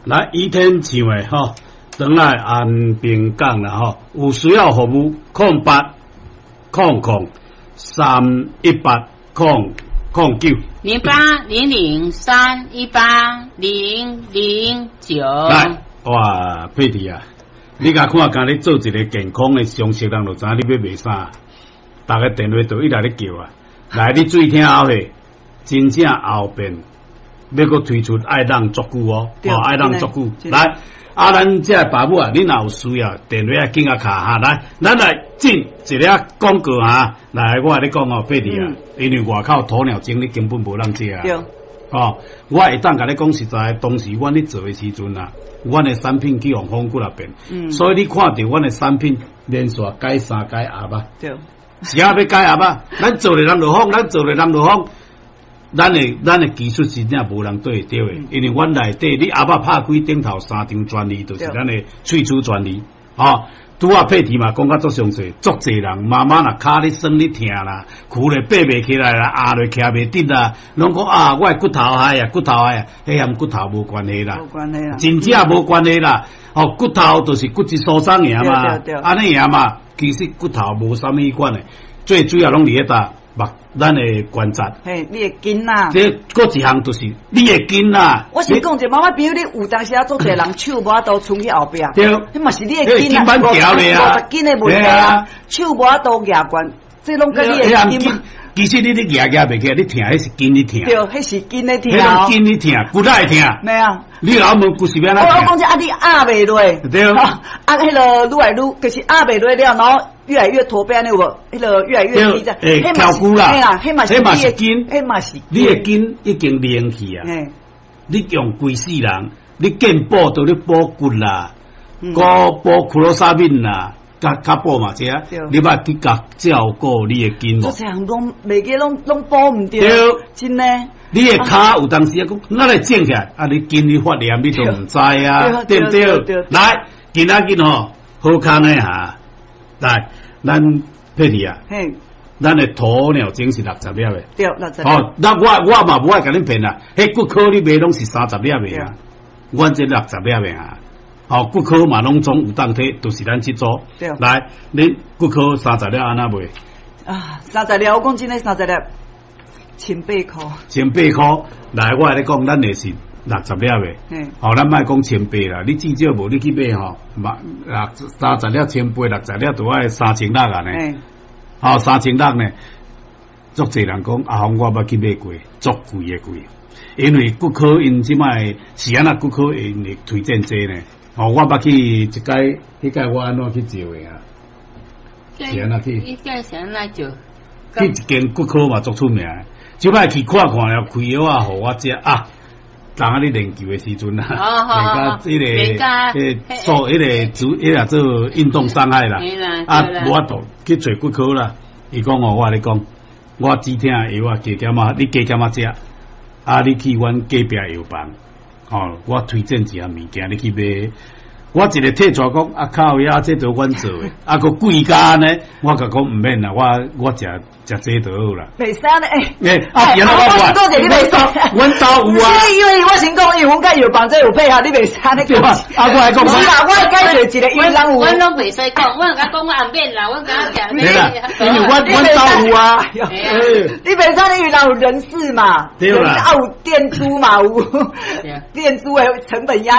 来倚天唱的吼，转来安平港啦吼，有需要服务0800318009。 0800318009。 来，哇，佩蒂啊，你甲看，甲你做一个健康的常识，人就知影你要卖啥。大家电话就一直咧叫啊，来，你注意听后下，真正后边要搁推出爱让足久哦，爱让足久。来，咱这爸母啊，你若有需要，电话紧啊卡哈，来，咱来进一个广告哈。来，我甲你讲哦，佩蒂啊，因为外口鸵鸟精你根本无人食啊。哦，我会当甲你讲实在，当时阮咧做诶时阵啊，阮诶产品去用风骨那边，所以你看到阮诶产品连续改3改盒啊，对，是啊要改盒啊，咱做咧人就放，咱诶技术真正无人对得诶，因为阮内底你盒仔拍开顶头3张专利，就是咱诶萃取专利，哦。拄啊配题嘛，讲甲足详细，足侪人妈妈若骹咧酸咧疼啦，躯咧爬袂起来啦，压咧徛袂直啦，拢讲啊，我骨头害啊，迄和骨头无关系啦，真正无关系啦。哦，骨头就是骨质疏松尔嘛，安尼尔嘛，其实骨头无啥物管诶，最主要拢伫迄搭目咱诶关节。 嘿，你诶筋啊。 这搁一项就是你诶筋啊。 我是讲者，妈妈，比如你有当时啊，做侪人手无法度伸去后壁。 对。 迄嘛是你诶筋啊，50斤诶问题啊，手无法度夹关，这拢跟你诶筋。 其实你夹袂起来，你疼迄是筋咧疼。 对，迄是筋咧疼。 迄种筋咧疼，骨仔会疼。 没啊。 你老问骨是要哪？ 我讲者啊，你压袂落。 对。 啊，迄个愈来愈，就是压袂落了，然后越来越驼背，那个迄个越来越低的。 翘骨啦。 嘿啦，迄嘛是筋， 迄嘛是。 你的筋已经练去啊。你用规世人，你健步都咧补骨啦，个补库洛沙敏啦。较补嘛，这你捌去甲照顾你的筋无？ 这样拢袂记拢补唔掉，真诶。 你的骹有当时啊，讲哪来整起来？啊，你筋你发炎，你都唔知啊，对不对？来，今仔日吼，好康诶哈，来，咱佩蒂啊，咱的鸵鸟精是60粒诶， 对，60粒。 哦，那我嘛不爱甲恁骗啦，迄骨科你卖拢是30粒诶啊，阮这60粒诶啊。哦，骨科嘛拢总有当摕，都是咱去做。对。来，恁骨科30粒安那卖？ 啊，30粒，我讲真诶，30粒，1800块。1800 块，来，我来讲，咱诶是60粒诶。哦，咱莫讲1800啦，你至少无你去买吼，嘛30粒1800，60粒都爱3600啊呢。哦，3600呢，足侪人讲啊，我捌去买过，足贵诶贵，因为骨科因即摆是安那骨科因会推荐济呢。哦，我捌去一届，迄届我安怎去招的啊？是安怎去？ 迄届是安怎招？ 去一间骨科嘛，足出名。即摆去看看了，开药啊，互我食啊。当下你练球的时阵啊，人家做迄个做运动伤害啦，啊，无法度去找骨科啦。伊讲哦，我甲你讲，我止疼的药啊，加减啊，你加减啊食，啊，你去阮隔壁药房。哦，我推荐一项物件，你去买。我一个退出讲啊靠呀，这都阮做的，啊个贵价呢？我甲讲唔免啦，我食这就好啦。 袂使呢， 原来我多谢你袂使， 阮兜有啊。 因为我先讲，因为阮甲药房这有配合，你袂使呢对吧？啊，我来讲， 是啦，我解决一个因人有。 阮拢袂使讲，阮甲讲我也免啦，阮甲讲。 对啦，因为阮兜有啊。 你袂使，因为人有人事嘛， 对啦， 啊有店租嘛，有店租的成本压。